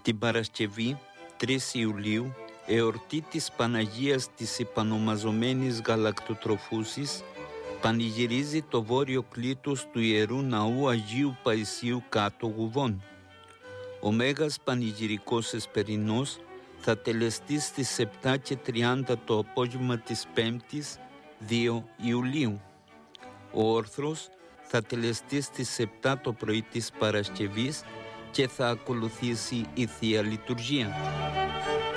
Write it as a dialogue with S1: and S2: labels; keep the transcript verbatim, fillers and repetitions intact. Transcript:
S1: Την Παρασκευή, τρεις Ιουλίου, εορτή της Παναγίας της Επανομαζομένης Γαλακτοτροφούσης, πανηγυρίζει το βόρειο κλήτος του Ιερού Ναού Αγίου Παϊσίου κάτω Γουβών. Ο Μέγας Πανηγυρικός Εσπερινός θα τελεστεί στις επτά και τριάντα το απόγευμα της Πέμπτης, δύο Ιουλίου. Ο όρθρος θα τελεστεί στις επτά το πρωί της Παρασκευής και θα ακολουθήσει η Θεία Λειτουργία.